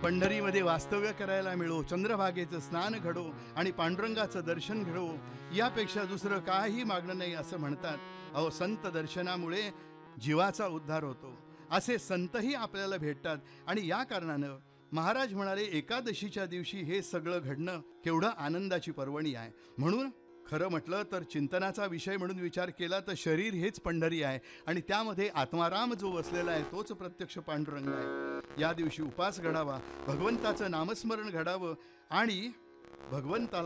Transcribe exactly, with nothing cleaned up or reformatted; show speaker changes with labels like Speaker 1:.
Speaker 1: पंढरीमध्ये वास्तव्य करायला मिळो, चंद्रभागेचं स्नान घडो आणि पांडुरंगाचं दर्शन घडो, यापेक्षा दुसरं काही मागणं नाही असं म्हणतात. अहो, संत दर्शनामुळे जीवाचा उद्धार होतो. असे संतही आपल्याला भेटतात आणि या कारणानं महाराज म्हणाले, एकादशीच्या दिवशी हे सगळं घडणं केवढं आनंदाची पर्वणी आहे. म्हणून खरं म्हटलं तर चिंतनाचा विषय म्हणून विचार केला तर शरीर हेच पंढरी आहे आणि त्यामध्ये आत्माराम जो वसलेला आहे तोच प्रत्यक्ष पांडुरंग आहे. या दिवशी उपास घडावा, भगवंताचं नामस्मरण घडावं आणि भगवंताला